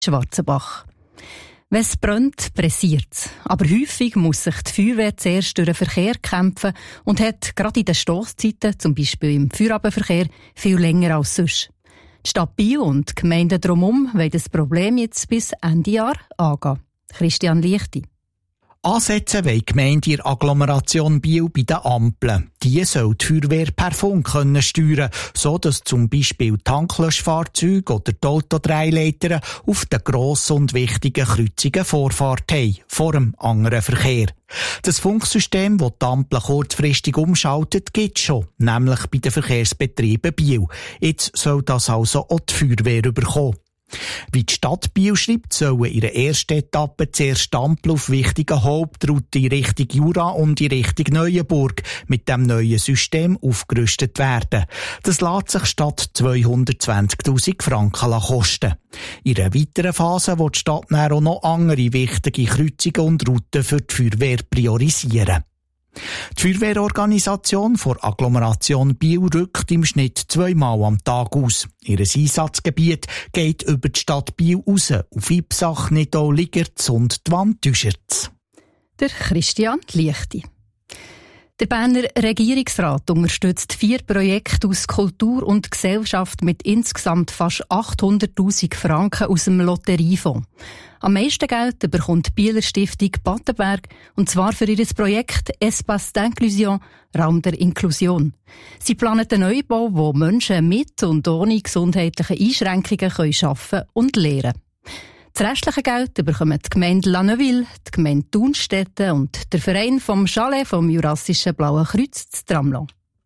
Schwarzenbach. Wenn es brennt, pressiert es. Aber häufig muss sich die Feuerwehr zuerst durch den Verkehr kämpfen und hat gerade in den Stosszeiten, zum Beispiel im Feierabendverkehr, viel länger als sonst. Die Stadt Biel und die Gemeinden drumherum wollen das Problem jetzt bis Ende Jahr angehen. Christian Lichti. Ansetzen wollen die Gemeinde in der Agglomeration Biel bei den Ampeln. Die soll die Feuerwehr per Funk steuern, so dass zum Beispiel Tanklöschfahrzeuge oder die Autodreileiter auf den grossen und wichtigen Kreuzungen Vorfahrt haben, vor dem anderen Verkehr. Das Funksystem, das die Ampel kurzfristig umschaltet, gibt es schon, nämlich bei den Verkehrsbetrieben Biel. Jetzt soll das also auch die Feuerwehr bekommen. Wie die Stadt Biel schreibt, sollen in der ersten Etappe zuerst Ampeln auf wichtigen Hauptrouten in Richtung Jura und in Richtung Neuenburg mit dem neuen System aufgerüstet werden. Das lässt sich statt 220'000 Franken kosten. In einer weiteren Phase will die Stadt dann auch noch andere wichtige Kreuzungen und Routen für die Feuerwehr priorisieren. Die Feuerwehrorganisation vor Agglomeration Biel rückt im Schnitt 2-mal am Tag aus. Ihr Einsatzgebiet geht über die Stadt Biel raus, auf Ipsach, Nidau, Ligerz und die Wandtüscherz. Der Christian Lichti. Der Berner Regierungsrat unterstützt 4 Projekte aus Kultur und Gesellschaft mit insgesamt fast 800'000 Franken aus dem Lotteriefonds. Am meisten Geld bekommt die Bieler Stiftung Battenberg, und zwar für ihr Projekt Espace d'Inclusion, Raum der Inklusion. Sie planen einen Neubau, wo Menschen mit und ohne gesundheitliche Einschränkungen arbeiten können und lernen. Das restliche Geld bekommen die Gemeinde La Neuville, die Gemeinde Thunstetten und der Verein vom Chalet vom Jurassischen Blauen Kreuz zu Tramelan.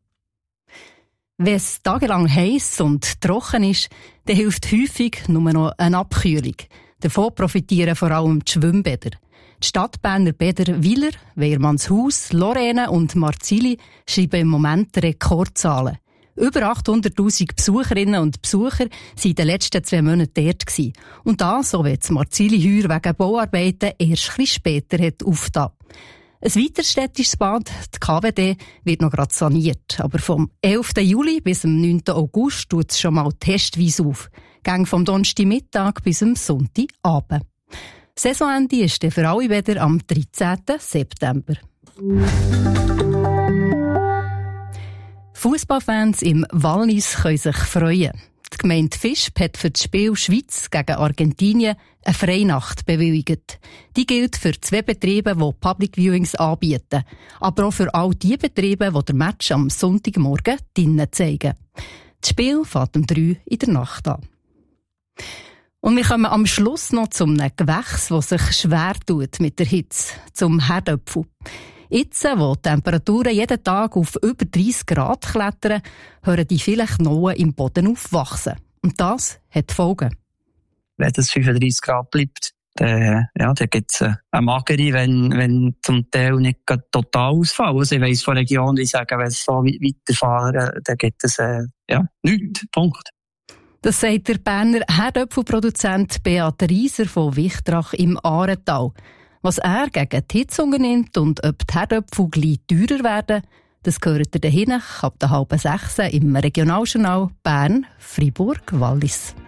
Wenn es tagelang heiss und trocken ist, dann hilft häufig nur noch eine Abkühlung. Davon profitieren vor allem die Schwimmbäder. Die Stadtberner Bäder Wieler, Wehrmannshaus, Lorraine und Marzili schreiben im Moment Rekordzahlen. Über 800'000 Besucherinnen und Besucher waren in den letzten 2 Monaten dort gewesen. Und das, so wie das Marzili heuer wegen Bauarbeiten erst etwas später hat aufgetan. Ein weiteres städtisches Bad, die KWD, wird noch gerade saniert. Aber vom 11. Juli bis zum 9. August tut es schon mal testweise auf. Gang vom Donnerstagmittag bis zum Sonntagabend. Saisonende ist dann für alle Bäder am 13. September. Fußballfans im Wallis können sich freuen. Die Gemeinde Visp hat für das Spiel Schweiz gegen Argentinien eine Freinacht bewilligt. Die gilt für 2 Betriebe, die Public Viewings anbieten, aber auch für all die Betriebe, die den Match am Sonntagmorgen drinnen zeigen. Das Spiel fängt um 3 in der Nacht an. Und wir kommen am Schluss noch zu einem Gewächs, das sich schwer tut mit der Hitze, zum Herdöpfel. Jetzt, wo die Temperaturen jeden Tag auf über 30 Grad klettern, hören die vielen Knochen im Boden aufwachsen. Und das hat Folgen. Wenn es 35 Grad bleibt, dann gibt es eine Magere, wenn zum Teil nicht total ausfallen. Also ich weiss von Regionen, die sagen, wenn es so weiterfahren, dann gibt es nichts. Punkt. Das sagt der Berner Herdöpfelproduzent Beat Reiser von Wichtrach im Aaretal. Was er gegen die Hitze unternimmt und ob die Herdöpfel gleich teurer werden, das gehört ihr dahin ab der 5:30 im Regionaljournal Bern, Freiburg, Wallis.